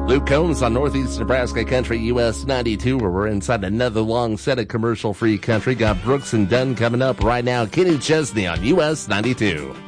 Luke Combs on Northeast Nebraska Country, US 92, where we're inside another long set of commercial-free country. Got Brooks and Dunn coming up right now. Kenny Chesney on US 92.